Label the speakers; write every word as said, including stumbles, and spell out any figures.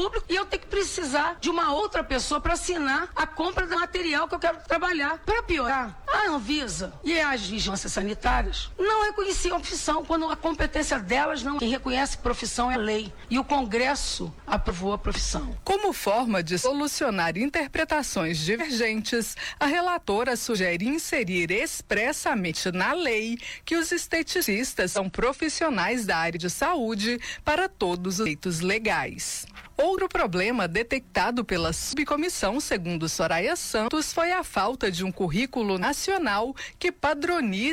Speaker 1: público e eu tenho que precisar de uma outra pessoa para assinar a compra do material que eu quero trabalhar. Para piorar, a Anvisa e as vigilâncias sanitárias não reconheciam a profissão quando a competência delas não. Quem reconhece profissão é lei. E o Congresso aprovou a profissão.
Speaker 2: Como forma de solucionar interpretações divergentes, a relatora sugere inserir expressamente na lei que os esteticistas são profissionais da área de saúde para todos os direitos legais. Outro problema detectado pela subcomissão, segundo Soraya Santos, foi a falta de um currículo nacional que padronize